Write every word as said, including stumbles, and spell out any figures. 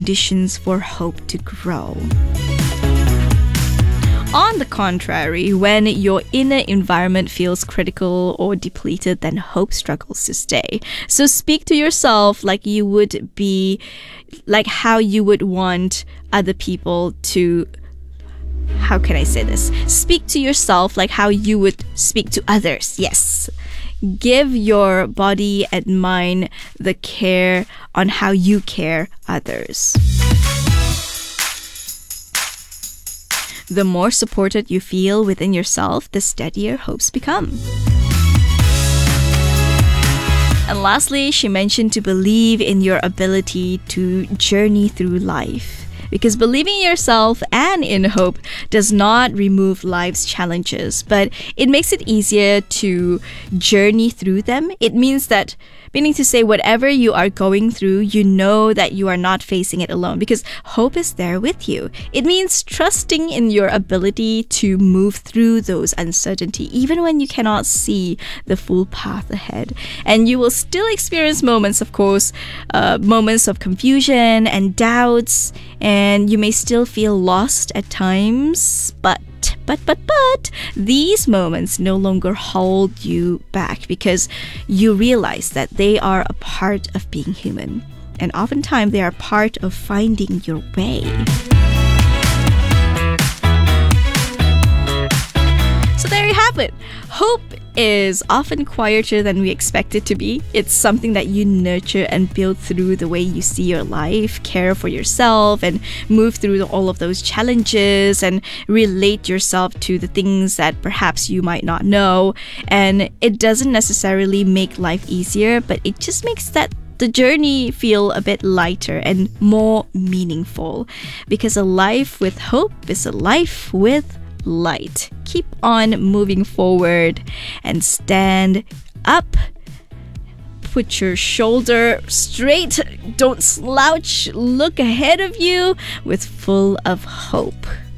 conditions for hope to grow. On the contrary, when your inner environment feels critical or depleted, then hope struggles to stay. So speak to yourself like you would be, like how you would want other people to, how can I say this? Speak to yourself like how you would speak to others. Yes. Give your body and mind the care on how you care others. The more supported you feel within yourself, the steadier hopes become. And lastly, she mentioned to believe in your ability to journey through life. Because believing in yourself and in hope does not remove life's challenges, but it makes it easier to journey through them. It means that, meaning to say, whatever you are going through, you know that you are not facing it alone because hope is there with you. It means trusting in your ability to move through those uncertainty, even when you cannot see the full path ahead. And you will still experience moments, of course, uh, moments of confusion and doubts, and you may still feel lost at times, but But, but, but, these moments no longer hold you back because you realize that they are a part of being human. And oftentimes they are part of finding your way. So there you have it. Hope is often quieter than we expect it to be. It's something that you nurture and build through the way you see your life, care for yourself, and move through all of those challenges and relate yourself to the things that perhaps you might not know. And it doesn't necessarily make life easier, but it just makes that the journey feel a bit lighter and more meaningful. Because a life with hope is a life with light. Keep on moving forward and stand up. Put your shoulder straight. Don't slouch. Look ahead of you with full of hope.